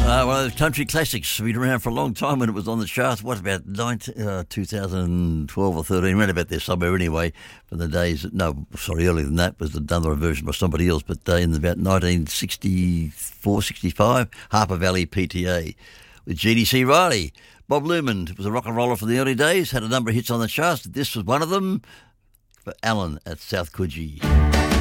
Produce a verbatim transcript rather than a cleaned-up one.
Uh, one of those country classics. We'd around for a long time when it was on the charts. What about nineteen, uh, two thousand twelve or thirteen? Around about there somewhere anyway. From the days, no, sorry, earlier than that was another version by somebody else. But uh, in about nineteen sixty-four, sixty-five, Harper Valley P T A with G D C Riley. Bob Luman was a rock and roller for the early days. Had a number of hits on the charts. This was one of them for Alan at South Coogee.